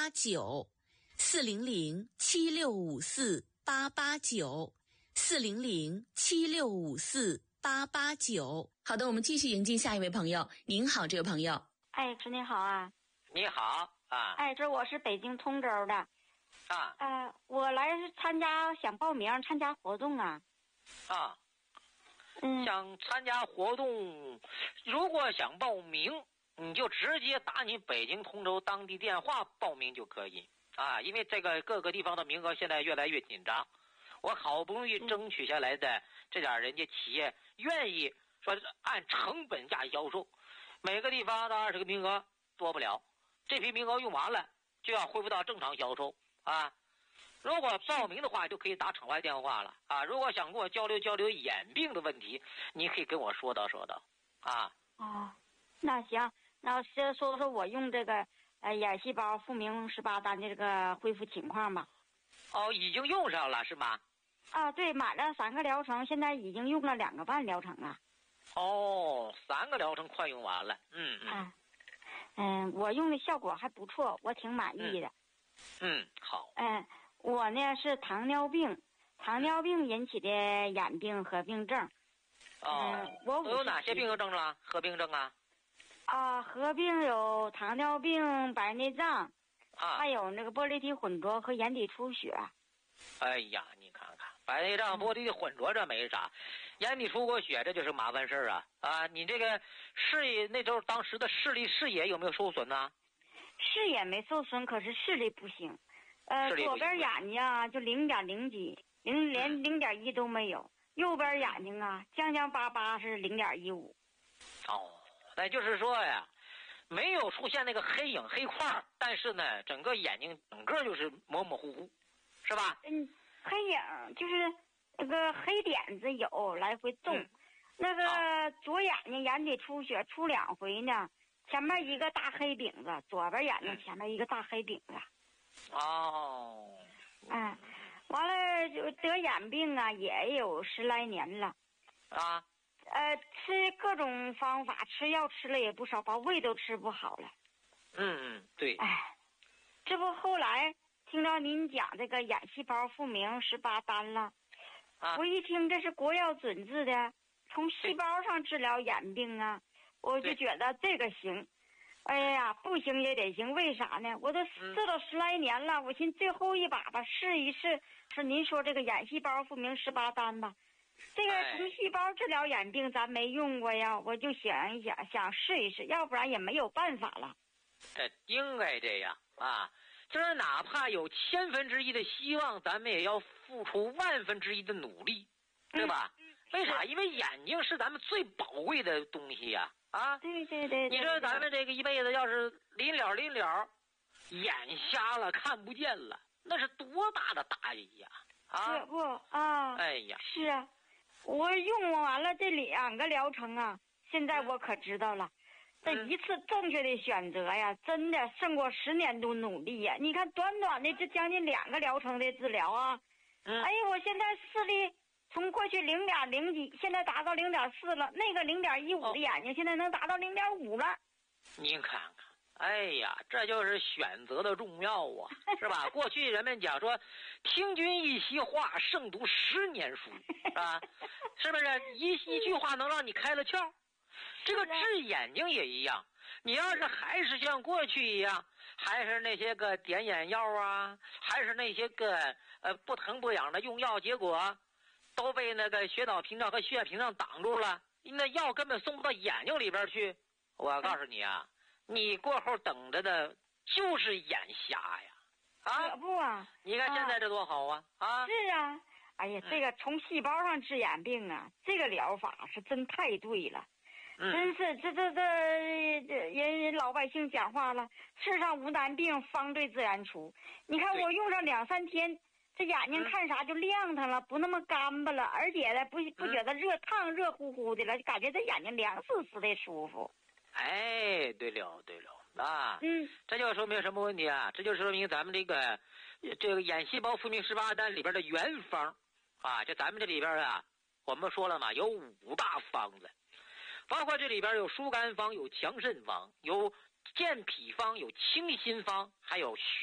889，400765488940076548889。好的，我们继续迎接下一位朋友。您好，这位朋友。 哎，师您好啊。 你好啊。 哎，这我是北京通州的。 啊。 我来参加，想报名参加活动啊。 啊。想参加活动，如果想报名，你就直接打你北京通州当地电话报名就可以啊。因为这个各个地方的名额现在越来越紧张，我好不容易争取下来的这点人家企业愿意说按成本价销售，每个地方的20个名额多不了，这批名额用完了就要恢复到正常销售啊。如果报名的话，就可以打场外电话了啊。如果想跟我交流交流眼病的问题，你可以跟我说道说道啊。 哦，那行，那先说说我用这个眼细胞复明18单的这个恢复情况吧。 哦，已经用上了是吗？ 啊，对，买了3个疗程，现在已经用了2个半疗程了。 哦，3个疗程快用完了。我用的效果还不错，我挺满意的。 好。 我呢是糖尿病引起的眼病合并症。我都有哪些病和症了？合并症啊？ 合并有糖尿病、白内障，还有那个玻璃体混浊和眼底出血。 哎呀，你看看，白内障、玻璃体混浊这没啥，眼底出过血这就是麻烦事儿啊！你这个视野那时候当时的视野有没有受损呢？ 视野没受损，可是视力不行。左边眼睛就0.0几，连0.1都没有。右边眼睛将巴巴是0.15。 那就是说呀，没有出现那个黑影黑块，但是呢，整个眼睛整个就是模模糊糊，是吧？ 黑影就是那个黑点子有来回动。那个左眼睛眼底出血出2回呢，前面一个大黑饼子，左边眼睛前面一个大黑饼子。完了就得眼病也有10来年了。吃各种方法，吃药吃了也不少，把胃都吃不好了。 对。 这不后来听到您讲这个眼细胞复明18单了，我一听这是国药准治的，从细胞上治疗眼病我就觉得这个行。哎呀，不行也得行，为啥呢？我都治了10来年了，我寻最后一把吧，试一试。是您说这个眼细胞复明18单吧？这个从细胞治疗眼病咱没用过呀，我就想一想，想试一试，要不然也没有办法了。 应该这样就是哪怕有1/1000的希望，咱们也要付出1/1000的努力，对吧？为啥？因为眼睛是咱们最宝贵的东西呀。 对。 你说咱们这个一辈子要是临了眼瞎了看不见了，那是多大的打击呀！ 哎呀，是啊，我用完了这2个疗程现在我可知道了，这一次正确的选择呀，真的胜过10年的努力呀！你看短短的这将近2个疗程的治疗我现在视力从过去0.0几，现在达到0.4了，那个0.15的眼睛现在能达到0.5了。 您看看，哎呀，这就是选择的重要是吧？过去人们讲说，听君一席话，胜读10年书，是吧？是不是一句话能让你开了窍？这个治眼睛也一样，你要是还是像过去一样，还是那些个点眼药还是那些个不疼不痒的用药，结果都被那个血脑屏障和血液屏障挡住了，那药根本送不到眼睛里边去。我告诉你你过后等着的就是眼瞎呀！ 可不你看现在这多好是哎呀，这个从细胞上治眼病这个疗法是真太对了。真是这人老百姓讲话了，世上无难病，方对自然出。你看我用上2、3天，这眼睛看啥就亮堂了，不那么干巴了，而且呢不觉得热乎乎的了，就感觉这眼睛凉丝丝的舒服。 对了这就说明什么问题这就说明咱们这个眼细胞复明18单里边的原方就咱们这里边我们说了嘛，有5大方子，包括这里边有疏肝方，有强肾方，有健脾方，有清心方，还有